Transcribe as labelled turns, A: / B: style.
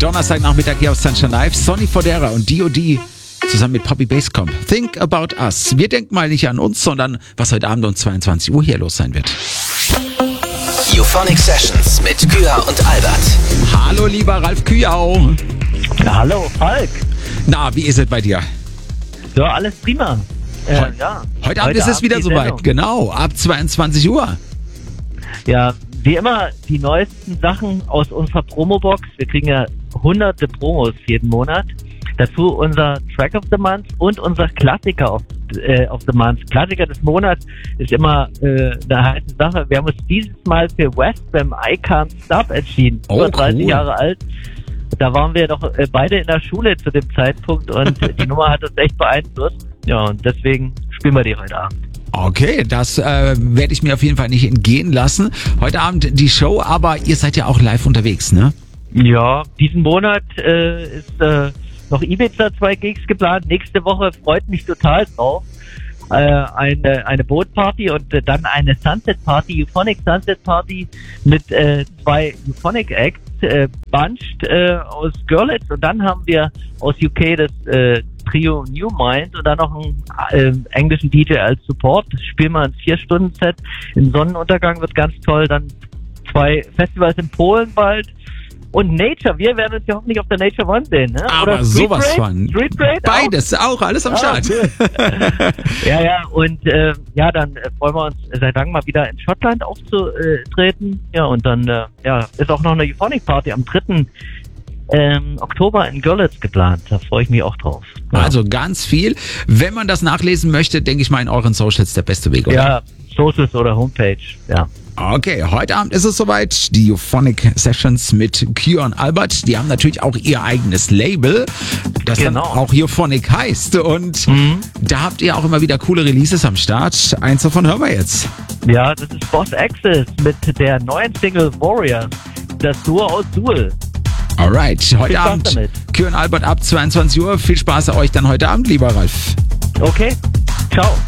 A: Donnerstagnachmittag hier auf Sunshine Live. Sonny Fodera und D.O.D. zusammen mit Poppy Basscomp. Think About Us. Wir denken mal nicht an uns, sondern was heute Abend um 22 Uhr hier los sein wird.
B: Euphonic Sessions mit Küher und Albert.
A: Hallo lieber Ralf Kühau.
C: Hallo Falk.
A: Na, wie ist es bei dir?
C: Ja, alles prima.
A: Heute Abend ist es wieder soweit. Genau, ab 22 Uhr.
C: Ja, wie immer die neuesten Sachen aus unserer Promobox. Wir kriegen ja hunderte Promos jeden Monat. Dazu unser Track of the Month und unser Klassiker of the Month. Klassiker des Monats ist immer eine heiße Sache. Wir haben uns dieses Mal für Westbam I Can't Stop entschieden. Über 30 Jahre alt. Da waren wir doch beide in der Schule zu dem Zeitpunkt und die Nummer hat uns echt beeinflusst. Ja, und deswegen spielen wir die heute Abend.
A: Okay, das werde ich mir auf jeden Fall nicht entgehen lassen. Heute Abend die Show, aber ihr seid ja auch live unterwegs, ne?
C: Ja, diesen Monat ist noch Ibiza 2 Gigs geplant. Nächste Woche freut mich total drauf. Eine Bootparty und dann eine Sunset Party, Euphonic Sunset Party mit 2 Euphonic Acts, bunched aus Görlitz, und dann haben wir aus UK das Trio New Mind und dann noch einen englischen DJ als Support. Das spielen wir ein 4-Stunden-Set. Im Sonnenuntergang wird ganz toll. Dann 2 Festivals in Polen bald. Und Nature, wir werden uns ja hoffentlich auf der Nature One sehen, ne?
A: Aber
C: oder
A: sowas
C: Parade?
A: von.
C: Street Parade
A: Beides, auch alles am Start.
C: Ja, und dann freuen wir uns seit langem mal wieder in Schottland aufzutreten. Ja, und dann ist auch noch eine Euphonic Party am 3. Oktober in Görlitz geplant. Da freue ich mich auch drauf. Ja.
A: Also ganz viel. Wenn man das nachlesen möchte, denke ich mal, in euren Socials der beste Weg, oder?
C: Ja, Socials oder Homepage, ja.
A: Okay, heute Abend ist es soweit. Die Euphonic Sessions mit Küher und Albert. Die haben natürlich auch ihr eigenes Label, das dann auch Euphonic heißt. Und da habt ihr auch immer wieder coole Releases am Start. Eins davon hören wir jetzt.
C: Ja, das ist Boss Access mit der neuen Single Warrior. Das Duo aus Suhl.
A: Alright, heute Abend Küher und Albert ab 22 Uhr. Viel Spaß euch dann heute Abend, lieber Ralf.
C: Okay, ciao.